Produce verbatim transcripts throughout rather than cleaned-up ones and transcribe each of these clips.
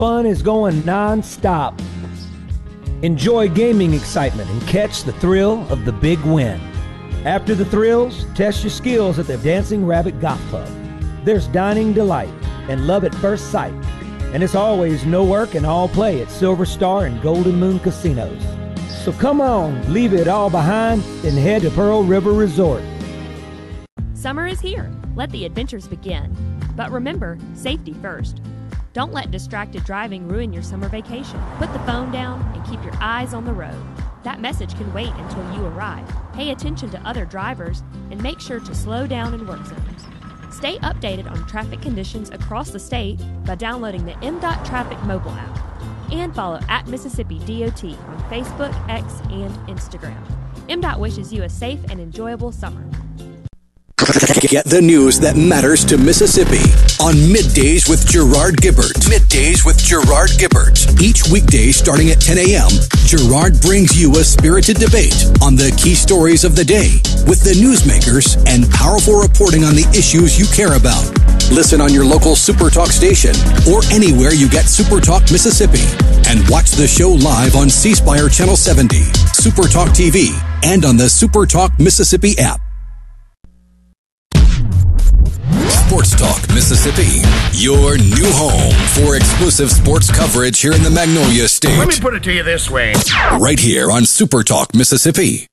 Fun is going non-stop. Enjoy gaming excitement and catch the thrill of the big win. After the thrills, test your skills at the Dancing Rabbit Golf Club. There's dining delight and love at first sight. And it's always no work and all play at Silver Star and Golden Moon Casinos. So come on, leave it all behind and head to Pearl River Resort. Summer is here. Let the adventures begin. But remember, safety first. Don't let distracted driving ruin your summer vacation. Put the phone down and keep your eyes on the road. That message can wait until you arrive. Pay attention to other drivers and make sure to slow down in work zones. Stay updated on traffic conditions across the state by downloading the M DOT Traffic mobile app. And follow at Mississippi D O T on Facebook, X, and Instagram. M DOT wishes you a safe and enjoyable summer. Get the news that matters to Mississippi on Middays with Gerard Gibbert. Middays with Gerard Gibbert. Each weekday starting at ten a.m., Gerard brings you a spirited debate on the key stories of the day with the newsmakers and powerful reporting on the issues you care about. Listen on your local SuperTalk station or anywhere you get SuperTalk Mississippi. And watch the show live on C Spire Channel seventy, SuperTalk T V, and on the SuperTalk Mississippi app. Sports Talk Mississippi, your new home for exclusive sports coverage here in the Magnolia State. Let me put it to you this way. Right here on Super Talk Mississippi.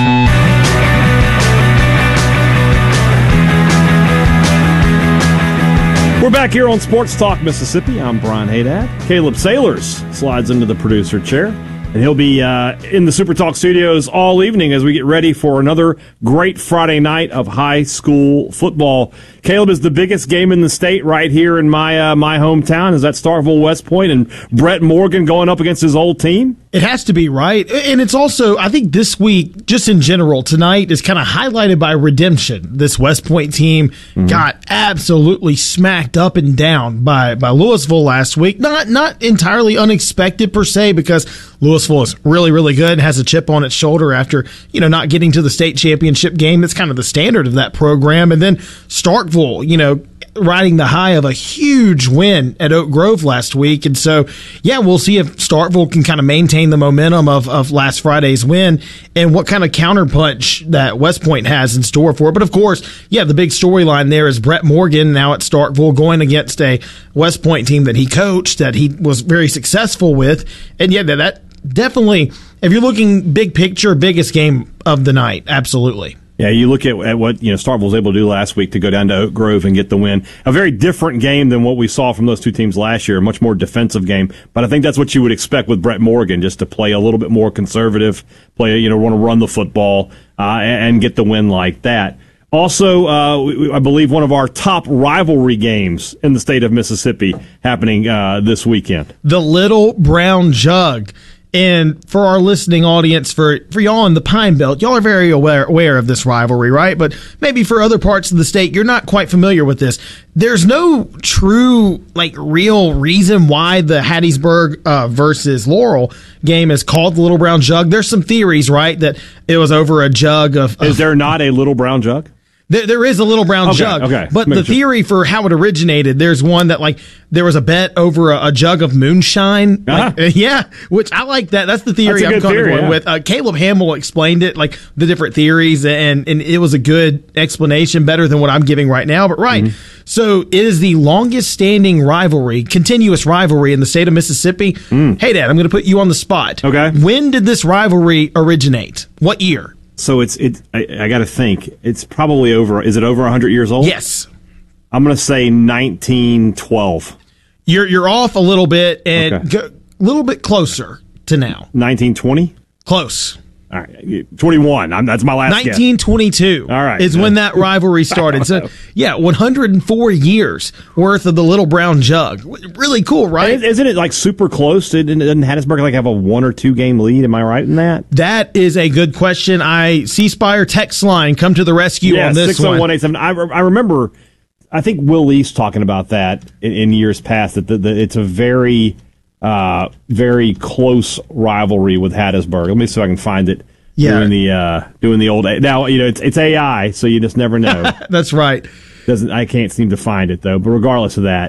We're back here on Sports Talk Mississippi. I'm Brian Haydad. Caleb Sailors slides into the producer chair. And he'll be uh, in the Super Talk studios all evening as we get ready for another great Friday night of high school football. Caleb, is the biggest game in the state right here in my uh, my hometown. Is that Starkville West Point and Brett Morgan going up against his old team? It has to be, right? And it's also, I think this week, just in general, tonight is kind of highlighted by redemption. This West Point team mm-hmm. got absolutely smacked up and down by, by Louisville last week. Not not entirely unexpected per se, because Louisville is really, really good and has a chip on its shoulder after, you know, not getting to the state championship game. That's kind of the standard of that program. And then Starkville, you know, riding the high of a huge win at Oak Grove last week. And so, yeah, we'll see if Starkville can kind of maintain the momentum of, of last Friday's win and what kind of counterpunch that West Point has in store for it. But of course, yeah, the big storyline there is Brett Morgan now at Starkville going against a West Point team that he coached, that he was very successful with. And yeah, that, that definitely, if you're looking big picture, biggest game of the night, absolutely. Yeah, you look at, at what you know Starkville was able to do last week to go down to Oak Grove and get the win. A very different game than what we saw from those two teams last year, a much more defensive game. But I think that's what you would expect with Brett Morgan, just to play a little bit more conservative, play, you know, want to run the football uh, and, and get the win like that. Also, uh, we, I believe one of our top rivalry games in the state of Mississippi happening uh, this weekend. The Little Brown Jug. And for our listening audience, for, for y'all in the Pine Belt, y'all are very aware, aware of this rivalry, right? But maybe for other parts of the state, you're not quite familiar with this. There's no true, like, real reason why the Hattiesburg uh, versus Laurel game is called the Little Brown Jug. There's some theories, right, that it was over a jug of... of is there not a Little Brown Jug? There, there is a Little Brown okay, jug, okay. but Make the sure. theory for how it originated, there's one that, like, there was a bet over a, a jug of moonshine. Uh-huh. Like, uh, yeah, which I like that. That's the theory That's a I'm good kind of theory, going yeah. with. Uh, Caleb Hamill explained it, like, the different theories, and, and it was a good explanation, better than what I'm giving right now. But, right, mm-hmm. so it is the longest standing rivalry, continuous rivalry in the state of Mississippi. Mm. Hey, Dad, I'm going to put you on the spot. Okay. When did this rivalry originate? What year? So it's it. I, I got to think. It's probably over. Is it over one hundred years old? Yes. I'm going to say nineteen twelve. You're you're off a little bit, and a Okay. go, little bit closer to now. nineteen twenty. Close. All right, twenty-one. I'm, that's my last guess. nineteen twenty-two. All right. Is when that rivalry started. So, yeah, one hundred four years worth of the Little Brown Jug. Really cool, right? Isn't it like super close? Didn't, didn't Hattiesburg like have a one or two game lead? Am I right in that? That is a good question. I C Spire text line come to the rescue Yeah, on this six oh one. one eight seven. I, I remember, I think Will Lee's talking about that in, in years past, that the, the, it's a very, uh, very close rivalry with Hattiesburg. Let me see if I can find it. Yeah. Doing the uh, doing the old now, you know, it's it's A I, so you just never know. That's right. Doesn't I can't seem to find it though. But regardless of that,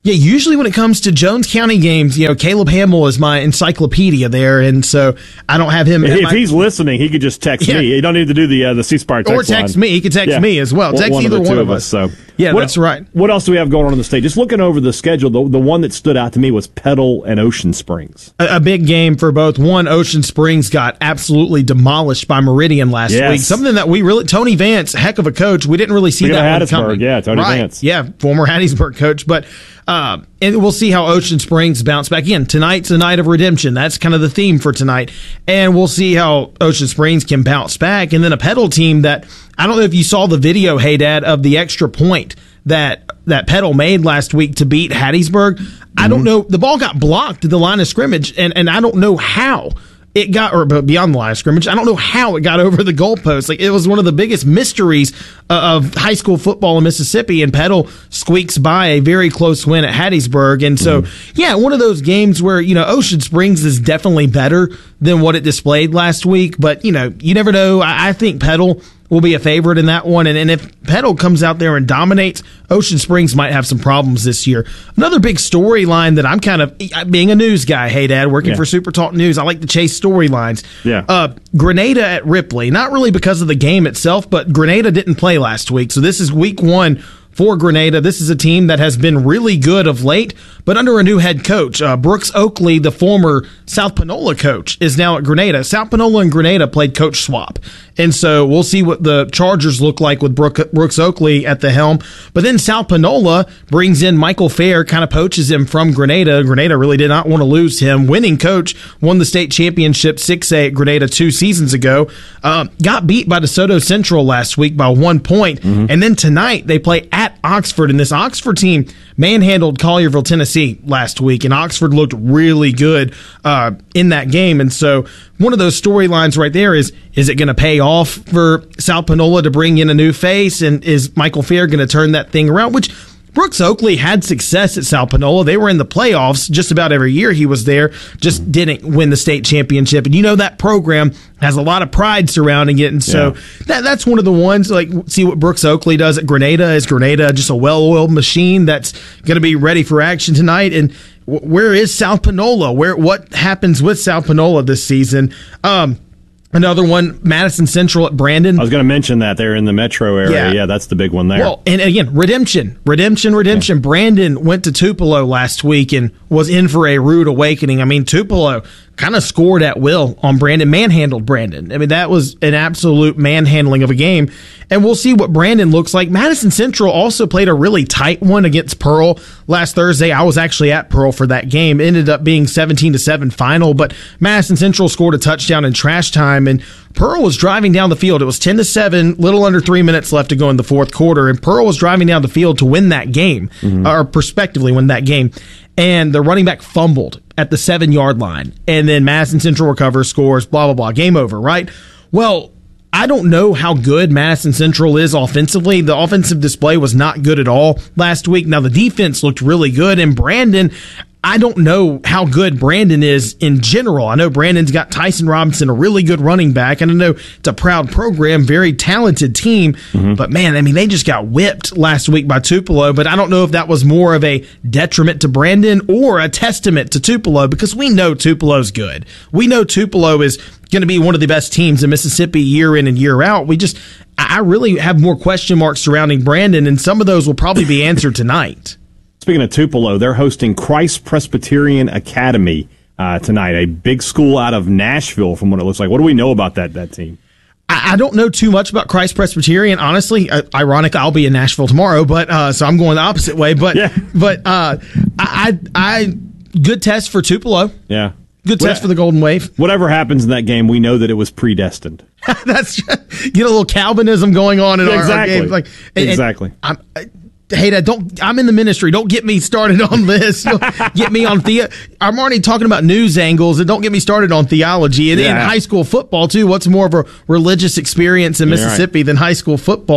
Yeah, usually when it comes to Jones County games, you know, Caleb Hamill is my encyclopedia there, and so I don't have him. If my, he's listening, he could just text yeah. me. You don't need to do the uh, the C Spire text or text line. me. He could text yeah. me as well. Text one either of the one two of us. So yeah, what, that's right. What else do we have going on in the state? Just looking over the schedule, the, the one that stood out to me was Petal and Ocean Springs. A, a big game for both. One, Ocean Springs got absolutely demolished by Meridian last yes. week. Something that we really, Tony Vance, heck of a coach. We didn't really see Speaking that of one coming. Yeah, Tony right. Vance. Yeah, former Hattiesburg coach, but. Uh, and we'll see how Ocean Springs bounce back. Again, tonight's the night of redemption. That's kind of the theme for tonight. And we'll see how Ocean Springs can bounce back. And then a Petal team that, I don't know if you saw the video, hey, Dad, of the extra point that that Petal made last week to beat Hattiesburg. Mm-hmm. I don't know. The ball got blocked at the line of scrimmage, and, and I don't know how. It got, or beyond the line of scrimmage, I don't know how it got over the goalpost. Like, it was one of the biggest mysteries uh, of high school football in Mississippi, and Petal squeaks by a very close win at Hattiesburg. And so, mm-hmm. yeah, one of those games where, you know, Ocean Springs is definitely better than what it displayed last week, but, you know, you never know. I, I think Petal will be a favorite in that one. And, and if Petal comes out there and dominates, Ocean Springs might have some problems this year. Another big storyline that I'm kind of, being a news guy, hey, Dad, working yeah. for Super Talk News, I like to chase storylines. Yeah. Uh, Grenada at Ripley, not really because of the game itself, but Grenada didn't play last week. So this is week one for Grenada. This is a team that has been really good of late, but under a new head coach. Uh, Brooks Oakley, the former South Panola coach, is now at Grenada. South Panola and Grenada played coach swap. And so we'll see what the Chargers look like with Brooks Oakley at the helm. But then South Panola brings in Michael Fair, kind of poaches him from Grenada. Grenada really did not want to lose him. Winning coach, won the state championship six A at Grenada two seasons ago. Uh, got beat by DeSoto Central last week by one point. Mm-hmm. And then tonight they play at Oxford. And this Oxford team manhandled Collierville, Tennessee last week. And Oxford looked really good uh, in that game. And so one of those storylines right there is, is it going to pay off for South Panola to bring in a new face? And is Michael Fair going to turn that thing around? Which Brooks Oakley had success at South Panola. They were in the playoffs just about every year he was there, just didn't win the state championship. And you know that program has a lot of pride surrounding it. And so yeah. that that's one of the ones, like, see what Brooks Oakley does at Grenada. Is Grenada just a well-oiled machine that's going to be ready for action tonight? And where is South Panola? Where what happens with South Panola this season? Um, another one, Madison Central at Brandon. I was going to mention that they're in the metro area. Yeah, yeah that's the big one there. Well, and again, redemption, redemption, redemption. Yeah. Brandon went to Tupelo last week and was in for a rude awakening. I mean, Tupelo kind of scored at will on Brandon, manhandled Brandon. I mean, that was an absolute manhandling of a game. And we'll see what Brandon looks like. Madison Central also played a really tight one against Pearl last Thursday. I was actually at Pearl for that game. It ended up being seventeen to seven final, but Madison Central scored a touchdown in trash time, and Pearl was driving down the field. It was ten to seven, little under three minutes left to go in the fourth quarter, and Pearl was driving down the field to win that game, mm-hmm. or prospectively win that game. And the running back fumbled at the seven-yard line. And then Madison Central recovers, scores, blah, blah, blah. Game over, right? Well, I don't know how good Madison Central is offensively. The offensive display was not good at all last week. Now, the defense looked really good. And Brandon, I don't know how good Brandon is in general. I know Brandon's got Tyson Robinson, a really good running back. And I know it's a proud program, very talented team. Mm-hmm. But, man, I mean, they just got whipped last week by Tupelo. But I don't know if that was more of a detriment to Brandon or a testament to Tupelo, because we know Tupelo's good. We know Tupelo is going to be one of the best teams in Mississippi year in and year out. We just, I really have more question marks surrounding Brandon, and some of those will probably be answered tonight. Speaking of Tupelo, they're hosting Christ Presbyterian Academy uh, tonight, a big school out of Nashville from what it looks like. What do we know about that that team? I, I don't know too much about Christ Presbyterian, honestly. Uh, ironic, I'll be in Nashville tomorrow, but uh, so I'm going the opposite way. But yeah. but uh, I, I, I good test for Tupelo. Yeah. Good test for the Golden Wave. Whatever happens in that game, we know that it was predestined. That's get a little Calvinism going on in yeah, our, exactly. our games. Like, and, exactly. And I'm, I, Hey, Dad, don't. I'm in the ministry. Don't get me started on this. Get me on the. I'm already talking about news angles, and don't get me started on theology. And, yeah. and high school football too. What's more of a religious experience in Mississippi right. than high school football?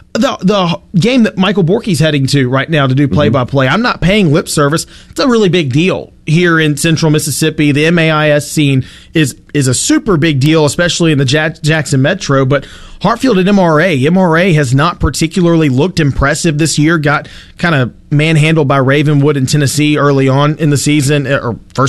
the the game that Michael Borky's heading to right now to do play-by-play, I'm not paying lip service. It's a really big deal here in central Mississippi. The M A I S scene is is a super big deal, especially in the Jack- Jackson Metro, but Hartfield and M R A. M R A has not particularly looked impressive this year, got kind of manhandled by Ravenwood in Tennessee early on in the season, or first